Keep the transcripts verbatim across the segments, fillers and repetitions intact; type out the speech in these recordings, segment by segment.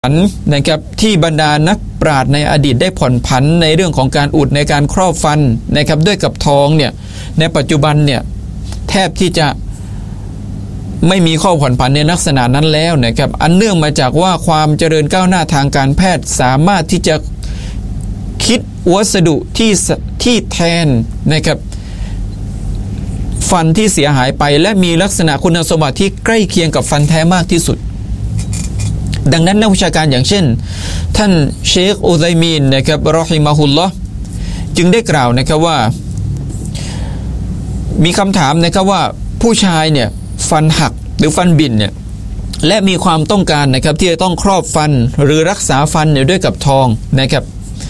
นะครับที่บรรดานักปราชญ์ในอดีตได้ผ่อนผันในเรื่องของการอุดในการครอบฟันนะครับด้วยกับทองเนี่ยในปัจจุบันเนี่ยแทบที่จะไม่มีข้อผ่อนผันในลักษณะนั้นแล้วนะครับอันเนื่องมาจากว่าความเจริญก้าวหน้าทางการแพทย์สามารถที่จะคิดวัสดุที่ที่แทนนะครับฟันที่เสียหายไปและมีลักษณะคุณสมบัติที่ใกล้เคียงกับฟันแท้มากที่สุดดังนั้นนักวิชาการอย่างเช่นท่านเชคอุซัยมีนนะครับรอฮิมะฮุลลอฮ์จึงได้กล่าวนะครับว่ามีคำถามนะครับว่าผู้ชายเนี่ยฟันหักหรือฟันบินเนี่ยและมีความต้องการนะครับที่จะต้องครอบฟันหรือรักษาฟันเนี่ยด้วยกับทองนะครับ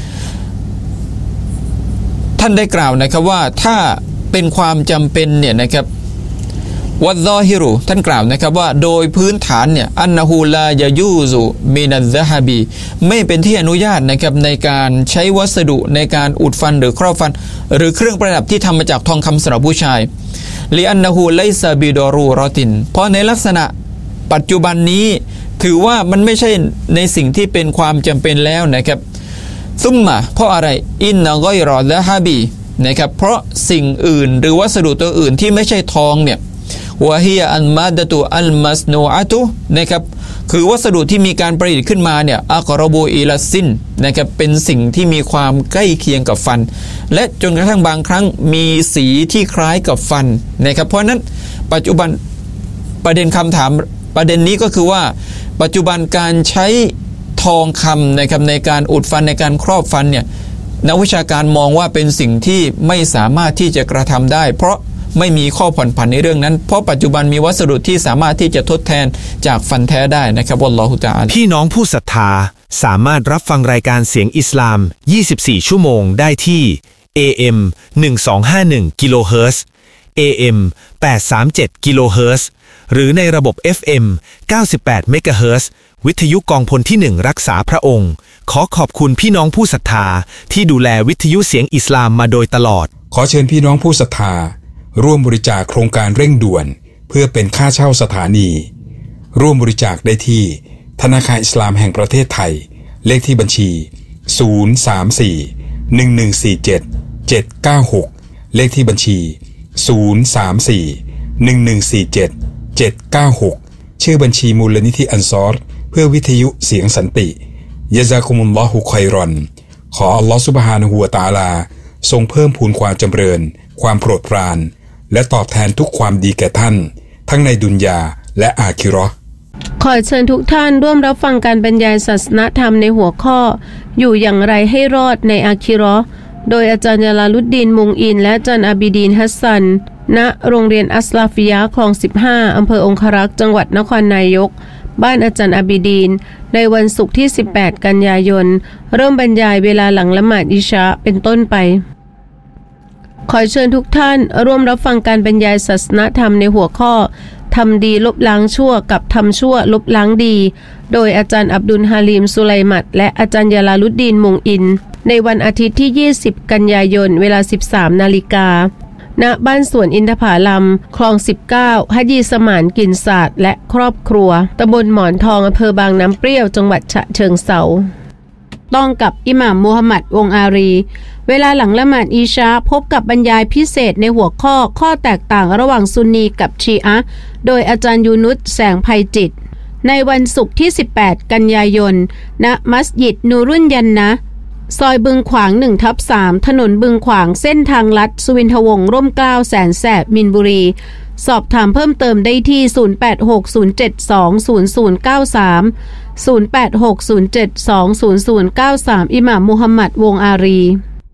ท่านได้กล่าวนะครับว่าถ้าเป็นความจำเป็นเนี่ยนะครับวัดซอฮิรุท่านกล่าวนะครับว่าโดยพื้นฐานเนี่ยอันนะฮูลายายูซุมินัซซะฮะบีไม่เป็นที่อนุญาตนะครับในการใช้วัสดุในการอุดฟันหรือครอบฟันหรือเครื่องประดับที่ทำมาจากทองคำสำหรับผู้ชายลิอันนะฮูไลซาบิดอรูรอตินเพราะในลักษณะปัจจุบันนี้ถือว่ามันไม่ใช่ในสิ่งที่เป็นความจำเป็นแล้วนะครับซุมมะเพราะอะไรอินนะกอยรอซะฮะบีนะครับเพราะสิ่งอื่นหรือวัสดุตัวอื่นที่ไม่ใช่ทองเนี่ยวะฮียอัลมาดะตุอัลมัสนูอะตุนะครับคือวัสดุที่มีการประดิษฐ์ขึ้นมาเนี่ยอักรบูอิลัสซินนะครับเป็นสิ่งที่มีความใกล้เคียงกับฟันและจนกระทั่งบางครั้งมีสีที่คล้ายกับฟันนะครับเพราะนั้นปัจจุบันประเด็นคำถามประเด็นนี้ก็คือว่าปัจจุบันการใช้ทองคำนะครับในการอุดฟันในการครอบฟันเนี่ยนักวิชาการมองว่าเป็นสิ่งที่ไม่สามารถที่จะกระทำได้เพราะไม่มีข้อผ่อนผันในเรื่องนั้นเพราะปัจจุบันมีวัสดุที่สามารถที่จะทดแทนจากฟันแท้ได้นะครับวัลลอฮุตะอาลาพี่น้องผู้ศรัทธาสามารถรับฟังรายการเสียงอิสลามยี่สิบสี่ชั่วโมงได้ที่ เอ เอ็ม หนึ่งสองห้าหนึ่ง กิโลเฮิรตซ์ เอ เอ็ม แปดสามเจ็ด กิโลเฮิรตซ์หรือในระบบ เอฟ เอ็ม เก้าสิบแปด เมกะเฮิรตซ์วิทยุกองพลที่หนึ่งรักษาพระองค์ขอขอบคุณพี่น้องผู้ศรัทธาที่ดูแลวิทยุเสียงอิสลามมาโดยตลอดขอเชิญพี่น้องผู้ศรัทธาร่วมบริจาคโครงการเร่งด่วนเพื่อเป็นค่าเช่าสถานีร่วมบริจาคได้ที่ธนาคารอิสลามแห่งประเทศไทยเลขที่บัญชีศูนย์ สาม สี่ หนึ่ง หนึ่ง สี่ เจ็ด เจ็ด เก้า หกเลขที่บัญชีศูนย์ สาม สี่ หนึ่ง หนึ่ง สี่ เจ็ด เจ็ด เก้า หกชื่อบัญชีมูลนิธิอันซอรเพื่อวิทยุเสียงสันติยะซากุมุลลอฮุค็อยรอนขออัลลอฮฺซุบฮานะฮูวะตะอาลาทรงเพิ่มพูนความจำเริญความโปรดปรานและตอบแทนทุกความดีแก่ท่านทั้งในดุนยาและอาคิเราะห์ขอเชิญทุกท่านร่วมรับฟังการบรรยายศาสนธรรมในหัวข้ออยู่อย่างไรให้รอดในอาคิเราะห์โดยอาจารย์ยาลาลุดดีนมุงอินและอาจารย์อาบิดีนฮัสซันณโรงเรียนอัสลาฟิยะห์คลองสิบห้าอำเภอองครักษ์จังหวัดนครนายกบ้านอาจารย์อาบิดีนในวันศุกร์ที่สิบแปดกันยายนเริ่มบรรยายเวลาหลังละหมาดอิชาเป็นต้นไปขอเชิญทุกท่านร่วมรับฟังการบรรยายศาสนธรรมในหัวข้อทำดีลบล้างชั่วกับทำชั่วลบล้างดีโดยอาจารย์อับดุลฮาลีมสุไลมัดและอาจารย์ยาลาลุดดีนมุงอินในวันอาทิตย์ที่ยี่สิบกันยายนเวลา สิบสามนาฬิกาณบ้านสวนอินทผลัมคลองสิบเก้าฮัจีสมานกลิ่นศาสตร์และครอบครัวตำบลหมอนทองอำเภอบางน้ำเปรี้ยวจังหวัดฉะเชิงเทราต้องกับอิหม่ามมูฮัมหมัดวงอารีเวลาหลังละหมาดอีชาพบกับบรรยายพิเศษในหัวข้อข้อแตกต่างระหว่างซุนนีกับชีอะห์โดยอาจารย์ยูนุสแสงไพจิตในวันศุกร์ที่สิบแปดกันยายนณมัสยิดนูรุนยันนะซอยบึงขวาง หนึ่งทับสาม ถนนบึงขวางเส้นทางลัดสุวินทวงศ์ร่มเกล้าแสนแสบมินบุรีสอบถามเพิ่มเติมได้ที่ศูนย์ แปด หก ศูนย์ เจ็ด สอง ศูนย์ ศูนย์ เก้า สาม ศูนย์ แปด หก ศูนย์ เจ็ด สอง ศูนย์ ศูนย์ เก้า สามอิหม่ามมูฮัมหมัดวงอารี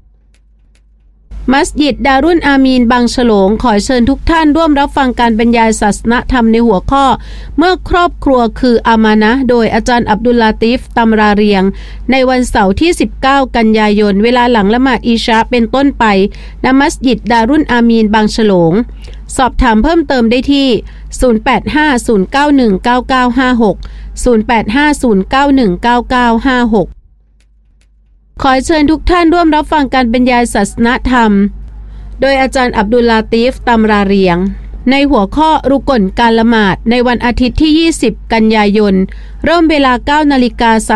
มัสยิดดารุนอามีนบางฉลงขอเชิญทุกท่านร่วมรับฟังการบรรยายศาสนธรรมในหัวข้อเมื่อครอบครัวคืออามานะห์โดยอาจารย์อับดุลลาติฟตำราเรียงในวันเสาร์ที่สิบเก้ากันยายนเวลาหลังละหมาดอิชาเป็นต้นไปณมัสยิดดารุนอามีนบางฉลงสอบถามเพิ่มเติมได้ที่ศูนย์ แปด ห้า ศูนย์ เก้า หนึ่ง เก้า เก้า ห้า หก ศูนย์ แปด ห้า ศูนย์ เก้า หนึ่ง เก้า เก้า ห้า หกขอเชิญทุกท่านร่วมรับฟังการบรรยายศาสนธรรมโดยอาจารย์อับดุลลาติฟตำราเรียงในหัวข้อรุกลการละหมาดในวันอาทิตย์ที่ยี่สิบกันยายนเริ่มเวลา เก้านาฬิกา